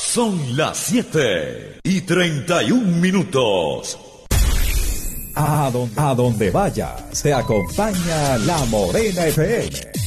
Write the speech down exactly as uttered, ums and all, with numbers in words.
Son las siete y treinta y un minutos. A donde, a donde vaya, se acompaña La Morena F M.